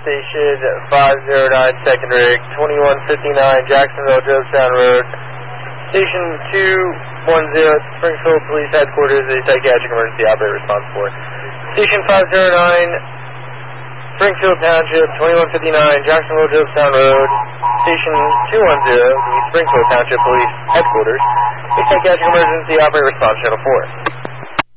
Station 509 Second Rig, 2159 Jacksonville, Jobestown Road. Station 210 Springfield Police Headquarters, a psychiatric emergency operator responsible for. Station 509 Springfield Township, 2159 Jacksonville, Jobestown Road. Station 210, the Springfield Township Police Headquarters, a psychiatric emergency operator response channel 4.